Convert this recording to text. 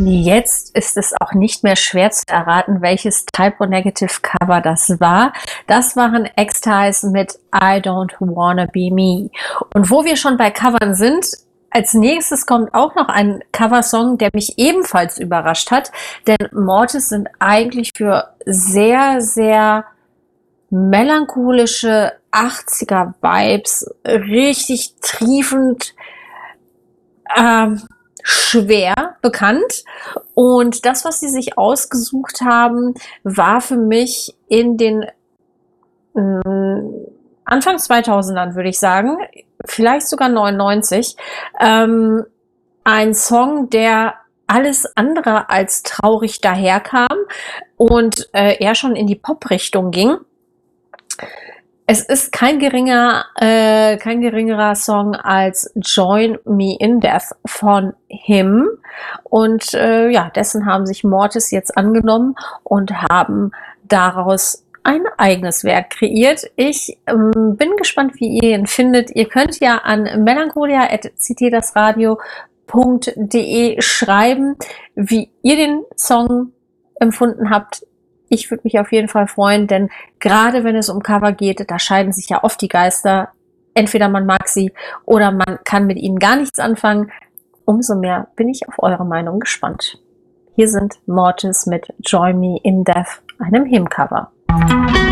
Jetzt ist es auch nicht mehr schwer zu erraten, welches Type O Negative Cover das war. Das waren X-Ties mit I Don't Wanna Be Me. Und wo wir schon bei Covern sind, als nächstes kommt auch noch ein Coversong, der mich ebenfalls überrascht hat, denn Mortis sind eigentlich für sehr, sehr melancholische 80er Vibes, richtig triefend, schwer bekannt. Und das, was sie sich ausgesucht haben, war für mich in den Anfang 2000ern, würde ich sagen, vielleicht sogar 99, ein Song, der alles andere als traurig daherkam und eher schon in die Pop-Richtung ging. Es ist kein geringerer Song als Join Me in Death von Him. Und ja, dessen haben sich Mortis jetzt angenommen und haben daraus ein eigenes Werk kreiert. Ich bin gespannt, wie ihr ihn findet. Ihr könnt ja an melancholia@ctdasradio.de schreiben, wie ihr den Song empfunden habt. Ich würde mich auf jeden Fall freuen, denn gerade wenn es um Cover geht, da scheiden sich ja oft die Geister. Entweder man mag sie oder man kann mit ihnen gar nichts anfangen. Umso mehr bin ich auf eure Meinung gespannt. Hier sind Mortis mit Join Me in Death, einem Hymn-Cover.